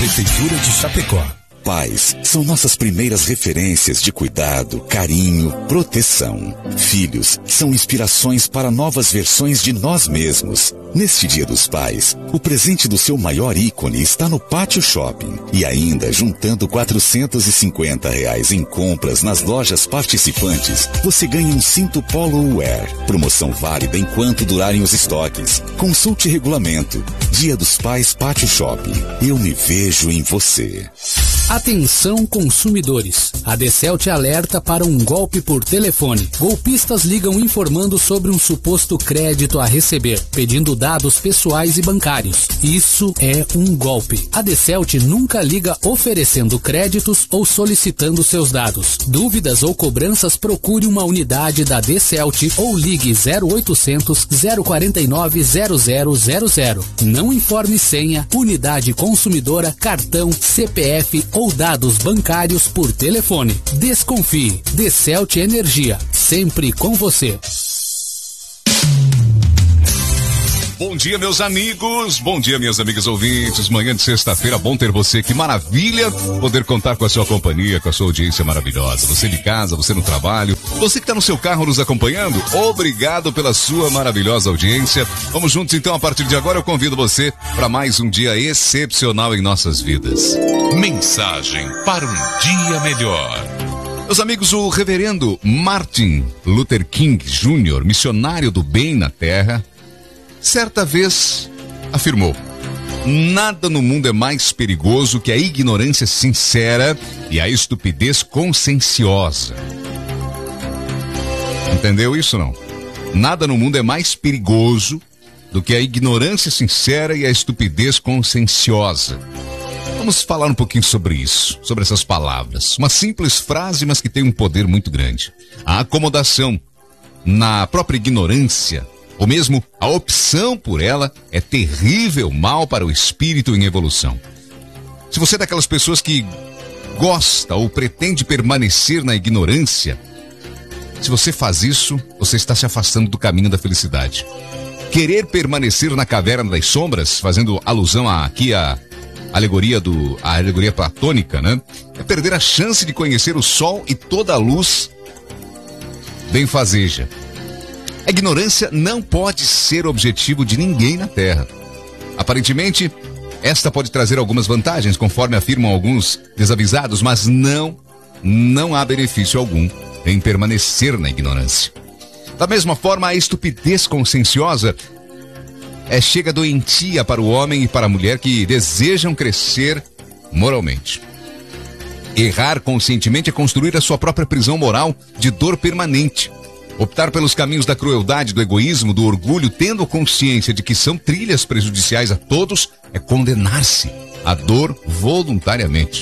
Prefeitura de Chapecó. Pais são nossas primeiras referências de cuidado, carinho, proteção. Filhos são inspirações para novas versões de nós mesmos. Neste Dia dos Pais, o presente do seu maior ícone está no Pátio Shopping. E ainda, juntando R$450 em compras nas lojas participantes, você ganha um cinto Polo Wear. Promoção válida enquanto durarem os estoques. Consulte regulamento. Dia dos Pais, Pátio Shopping. Eu me vejo em você. Atenção, consumidores. A Decel te alerta para um golpe por telefone. Golpistas ligam informando sobre um suposto crédito a receber, pedindo dados pessoais e bancários. Isso é um golpe. A Decelt nunca liga oferecendo créditos ou solicitando seus dados. Dúvidas ou cobranças, procure uma unidade da Decelt ou ligue 0800 049 0000. Não informe senha, unidade consumidora, cartão, CPF ou dados bancários por telefone. Desconfie. Decelt Energia, sempre com você. Bom dia, meus amigos. Bom dia, minhas amigas ouvintes. Manhã de sexta-feira, bom ter você. Que maravilha poder contar com a sua companhia, com a sua audiência maravilhosa. Você de casa, você no trabalho, você que está no seu carro nos acompanhando, obrigado pela sua maravilhosa audiência. Vamos juntos então, a partir de agora eu convido você para mais um dia excepcional em nossas vidas. Mensagem para um dia melhor. Meus amigos, o reverendo Martin Luther King Jr., missionário do bem na terra, certa vez afirmou: nada no mundo é mais perigoso que a ignorância sincera e a estupidez conscienciosa. Entendeu isso, não? Nada no mundo é mais perigoso do que a ignorância sincera e a estupidez conscienciosa. Vamos falar um pouquinho sobre isso, sobre essas palavras. Uma simples frase, mas que tem um poder muito grande. A acomodação na própria ignorância, ou mesmo a opção por ela, é terrível mal para o espírito em evolução. Se você é daquelas pessoas que gosta ou pretende permanecer na ignorância, se você faz isso, você está se afastando do caminho da felicidade. Querer permanecer na caverna das sombras, fazendo alusão aqui à alegoria platônica, né? É perder a chance de conhecer o sol e toda a luz benfazeja. A ignorância não pode ser objetivo de ninguém na Terra. Aparentemente, esta pode trazer algumas vantagens, conforme afirmam alguns desavisados, mas não há benefício algum em permanecer na ignorância. Da mesma forma, a estupidez conscienciosa chega doentia para o homem e para a mulher que desejam crescer moralmente. Errar conscientemente é construir a sua própria prisão moral de dor permanente. Optar pelos caminhos da crueldade, do egoísmo, do orgulho, tendo consciência de que são trilhas prejudiciais a todos, é condenar-se à dor voluntariamente.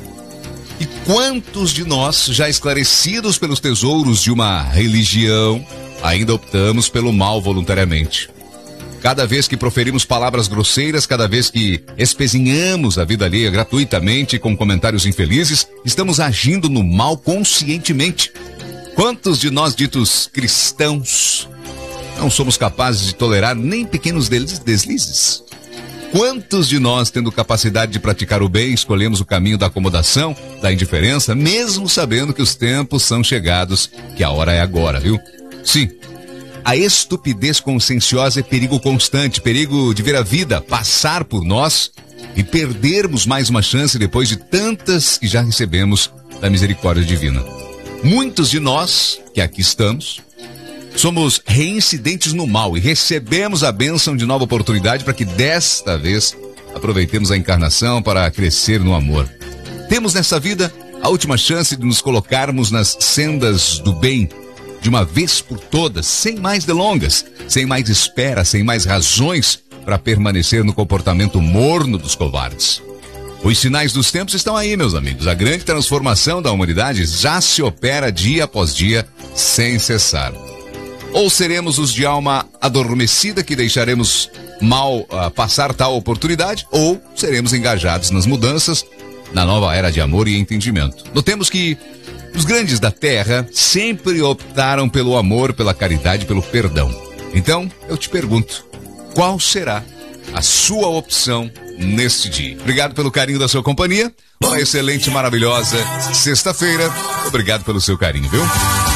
E quantos de nós, já esclarecidos pelos tesouros de uma religião, ainda optamos pelo mal voluntariamente? Cada vez que proferimos palavras grosseiras, cada vez que espezinhamos a vida alheia gratuitamente com comentários infelizes, estamos agindo no mal conscientemente. Quantos de nós ditos cristãos não somos capazes de tolerar nem pequenos deslizes? Quantos de nós, tendo capacidade de praticar o bem, escolhemos o caminho da acomodação, da indiferença, mesmo sabendo que os tempos são chegados, que a hora é agora, viu? Sim, a estupidez conscienciosa é perigo constante, perigo de ver a vida passar por nós e perdermos mais uma chance depois de tantas que já recebemos da misericórdia divina. Muitos de nós, que aqui estamos, somos reincidentes no mal e recebemos a bênção de nova oportunidade para que desta vez aproveitemos a encarnação para crescer no amor. Temos nessa vida a última chance de nos colocarmos nas sendas do bem, de uma vez por todas, sem mais delongas, sem mais espera, sem mais razões para permanecer no comportamento morno dos covardes. Os sinais dos tempos estão aí, meus amigos. A grande transformação da humanidade já se opera dia após dia, sem cessar. Ou seremos os de alma adormecida que deixaremos mal passar tal oportunidade, ou seremos engajados nas mudanças, na nova era de amor e entendimento. Notemos que os grandes da terra sempre optaram pelo amor, pela caridade, pelo perdão. Então, eu te pergunto, qual será a sua opção neste dia. Obrigado pelo carinho da sua companhia. Uma excelente, maravilhosa sexta-feira. Obrigado pelo seu carinho, viu?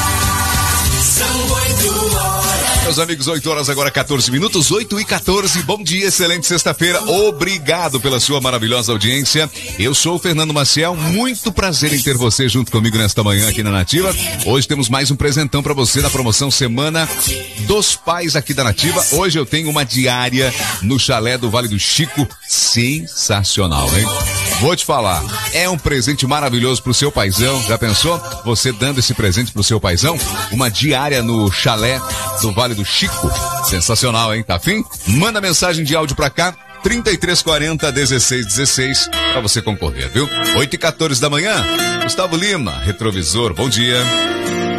Meus amigos, 8 horas agora 14 minutos, 8h14, bom dia, excelente sexta-feira, obrigado pela sua maravilhosa audiência. Eu sou o Fernando Maciel, muito prazer em ter você junto comigo nesta manhã aqui na Nativa. Hoje temos mais um presentão pra você da promoção Semana dos Pais aqui da Nativa. Hoje eu tenho uma diária no chalé do Vale do Chico, sensacional, hein? Vou te falar, é um presente maravilhoso pro seu paizão, já pensou? Você dando esse presente pro seu paizão? Uma diária no chalé do Vale do Chico, sensacional, hein? Tá afim? Manda mensagem de áudio pra cá, 3340-1616, pra você concorrer, viu? 8h14 da manhã, Gustavo Lima, Retrovisor, bom dia.